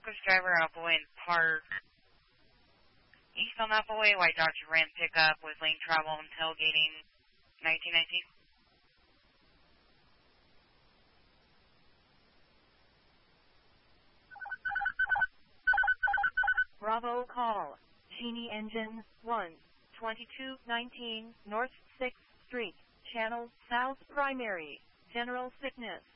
Coach driver, Appleway and Park. East on Appleway, white Dodge Ram pickup with lane travel and tailgating, 1919. Bravo call. Genie engine 1, 2219 North 6th Street, Channel South Primary, General Sickness.